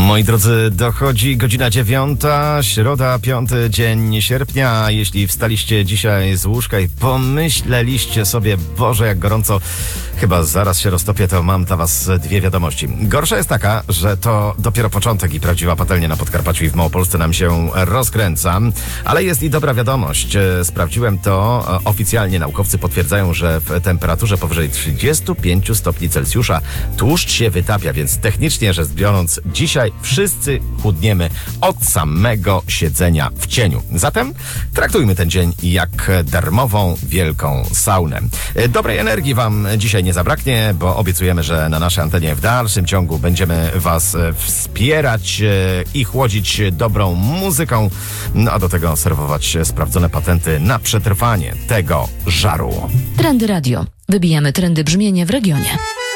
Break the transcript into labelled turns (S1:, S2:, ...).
S1: Moi drodzy, dochodzi godzina 9, środa, 5 dzień sierpnia. Jeśli wstaliście dzisiaj z łóżka i pomyśleliście sobie, Boże, jak gorąco, chyba zaraz się roztopię, to mam dla was dwie wiadomości. Gorsza jest taka, że to dopiero początek i prawdziwa patelnia na Podkarpaciu i w Małopolsce nam się rozkręca. Ale jest i dobra wiadomość. Sprawdziłem to. Oficjalnie naukowcy potwierdzają, że w temperaturze powyżej 35 stopni Celsjusza tłuszcz się wytapia, więc technicznie rzecz biorąc, dzisiaj wszyscy chudniemy od samego siedzenia w cieniu. Zatem traktujmy ten dzień jak darmową, wielką saunę. Dobrej energii wam dzisiaj nie zabraknie, bo obiecujemy, że na naszej antenie w dalszym ciągu będziemy was wspierać i chłodzić dobrą muzyką, no a do tego serwować sprawdzone patenty na przetrwanie tego żaru.
S2: Trendy Radio. Wybijamy trendy brzmienie w regionie.